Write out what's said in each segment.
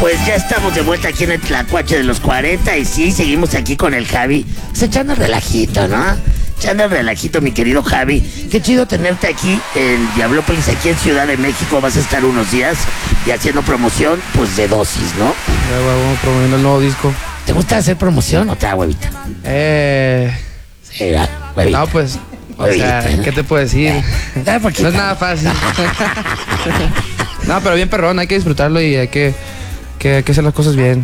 Pues ya estamos de vuelta aquí en el Tlacuache de los 40 y sí, seguimos aquí con el Javi. Pues echando relajito, ¿no? Echando relajito, mi querido Javi. Qué chido tenerte aquí en Diablópolis, aquí en Ciudad de México. Vas a estar unos días y haciendo promoción, pues, de Dosis, ¿no? Ya, vamos promoviendo el nuevo disco. ¿Te gusta hacer promoción o te da huevita? Sí, huevita. No, pues, o Huevita, sea, ¿no? ¿qué te puedo decir? Da poquito. No es nada fácil. No, pero bien perrón, hay que disfrutarlo y hay que hacer las cosas bien.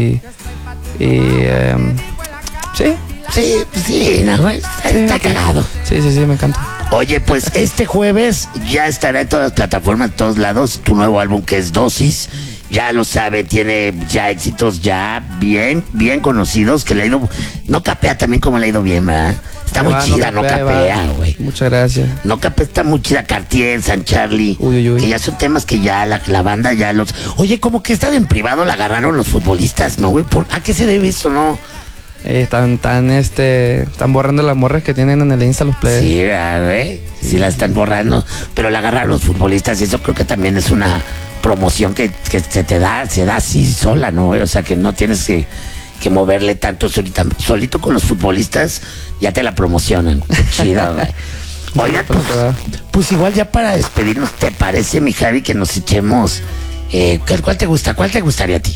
Sí. Sí, no, güey, está cagado. Sí, me encanta. Oye, pues este jueves ya estará en todas las plataformas, en todos lados, tu nuevo álbum que es Dosis. Ya lo sabe, tiene ya éxitos ya bien conocidos, que le ha ido, no capea también como le ha ido bien, ¿verdad? Está muy chida, no capea, güey. Muchas gracias. No capea, está muy chida, Cartier, San Charlie, Uy. que ya son temas que ya la banda ya los... Oye, como que están en privado, la agarraron los futbolistas, ¿no, güey? ¿A qué se debe eso, no? Están borrando las morras que tienen en el Insta los players. Sí, güey, sí la están borrando, pero la agarraron los futbolistas y eso creo que también es una promoción que se da así sola, ¿no? O sea, que no tienes que moverle tanto solito con los futbolistas, ya te la promocionan. Qué chido, güey. Oiga, pues igual ya para despedirnos, ¿te parece, mi Javi, que nos echemos? ¿Cuál te gusta? ¿Cuál te gustaría a ti?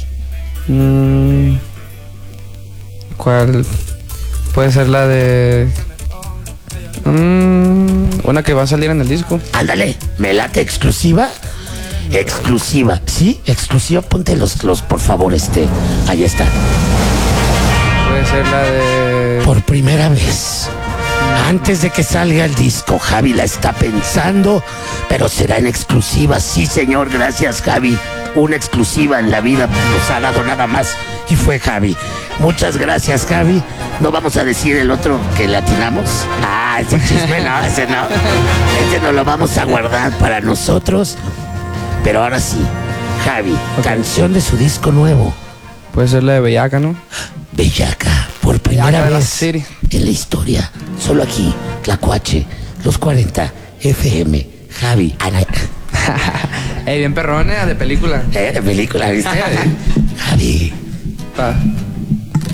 ¿Cuál? Puede ser la de... una que va a salir en el disco. Ándale, me late exclusiva, ¿sí? Exclusiva, ponte los por favor, ahí está. Puede ser la de... Por primera vez, antes de que salga el disco, Javi la está pensando, pero será en exclusiva. Sí, señor, gracias, Javi. Una exclusiva en la vida nos ha dado nada más y fue Javi. Muchas gracias, Javi. No vamos a decir el otro que le atinamos. Ese chisme no, ese no. Ese no lo vamos a guardar para nosotros. Pero ahora sí, Javi, canción de su disco nuevo. Puede ser la de Bellaca, ¿no? Bellaca, por primera vez en la historia. Solo aquí, Tlacuache, los 40 FM. Javi, bien perrón, de película. de película, ¿viste? Javi.